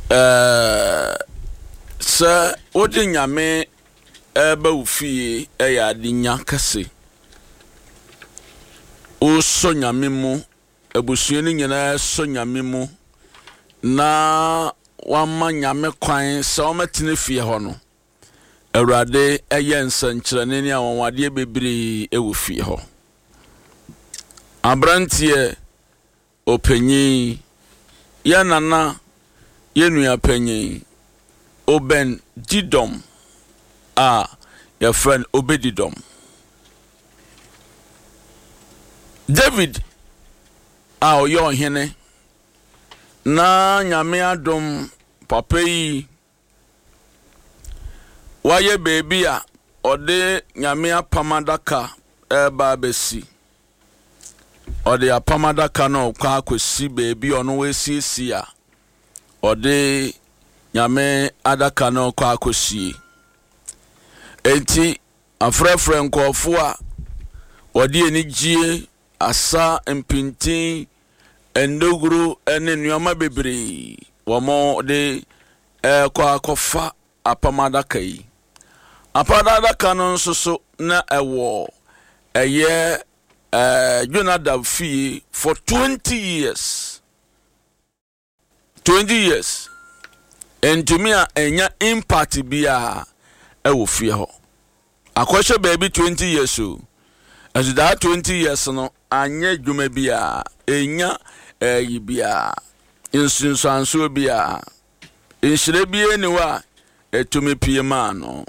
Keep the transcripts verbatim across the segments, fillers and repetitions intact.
eh sɛ wodi nyame eba ufie eya ade nya kase o so nyame mu abusua ni nyina so nyame mu na wama nyame kwan sɛ ɔmatene fie hɔ no awurade ɛyɛ nsankyerɛne ne awonwade bebree ɛwɔ fie hɔ abrantie opanyin ya nana yenua panyin Oben Didom a your friend Obedidom. David a oyo hene na nyame adom papa yi waye baby a ode nyame apamadaka eba besi ode apamadaka no kwa akosi baby ono wesiesi a ode nyame adaka no kwa akosi enti afrefre nkofo a ode enigye asa mpintin endoguru ene nneoma bebree womo de eh kwa akofa apamadaka yi apamadaka no nso so na ewo eye eh Jonadab fie for twenty years twenty years entumi a enya impact bia ewo fie ho akoshe baby twenty years o as that twenty years no anye dwuma bia enya eyi bia insunsanso bia inhire bia ni wa etumi pie ma no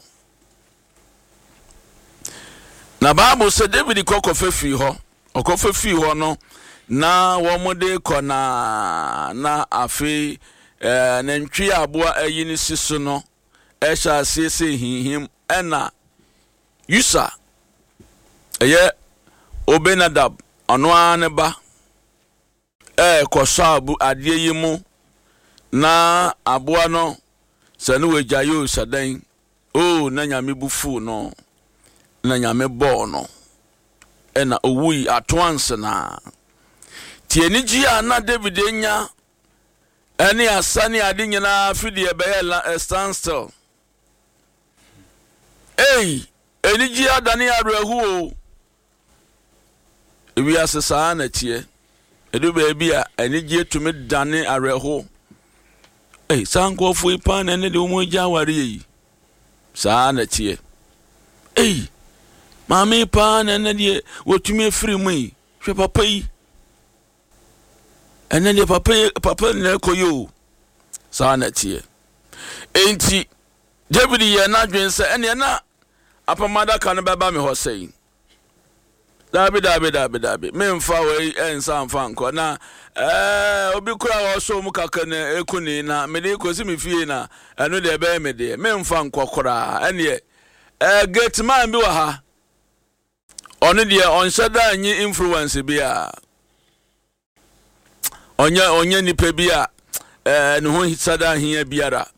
na Bible say David kokofa fi ho okofa fi ho no na womode kona na afi eh nantwi aboa ayi ni siso no ehya asese hihim ena Yusa eye Obenadab ono aneba eh kosabu adie yimu na aboa no sanu wejayo sadan o na nyame bufu no na nyame bo no ena owui atwanse na tienigi a na David enya eni asani ade nyina fidie be la standstill ei enigi adani arehu o ebi asesa na tie edu baby a enigi etumi dane arehu ei sankofo ipa na ne de omo gya ware yi saa na tie ei mama pa na ne de wotumi afiri mu yi hwe papa yi ene de papa papa na koyo saa na tie enti David ye na dwen se ene na apamada kan beba me ho sei dabi dabi dabi dabi me mfa we ensa mfa nko na eh obi kura wo so mu kaka na ekuni na me de kosi me fie na eno de be me de me mfa nko kura ene eh get man bi wa ha ono de on shada anyi influence bi a onya onya nipa bi a eh no ho hisada hia biara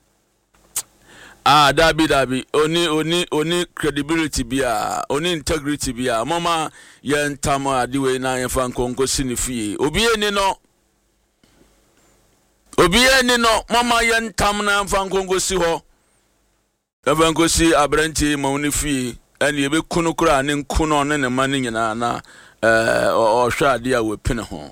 ah dabi dabi oni oni oni credibility bia oni integrity bia mama ye ntam adiwe na ye fa nkonko sinifie obiye ni no obiye ni no mama ye ntam na fa nkonko si ho fa nkonko si abranti mawni fie ene ye be kunu kura ne nkuno ne ne mane nyina na eh o hwa ade a wepene ho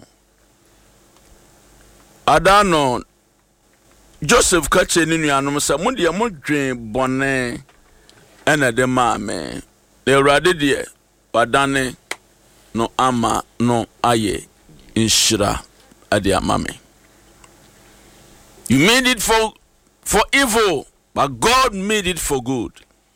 adano Joseph kache ni nuanom sa mo de mo dwen bone ena de maame de urade de wadane no ama no aye inshira ade amame. You made it for for evil, but God made it for good.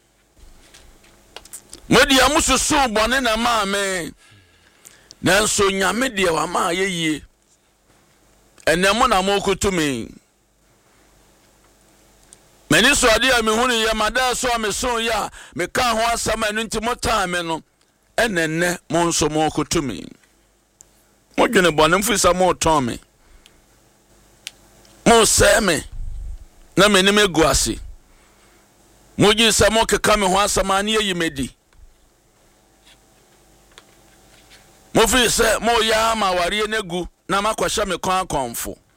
Mo de amususu bone na maame nanso nyame de wa ma yeye enemo na mo kutumi meni so ade a me hunu ye mada so me so ya me ka ho asama no nti motame no enenne mo nso mo kotumi mo dwene bone mfisa mo tome mo se me na me ni me guase mo gi se mo keka me ho asama na ye medi mo fi se mo ya ma ware negu na makwahya me kwan konfo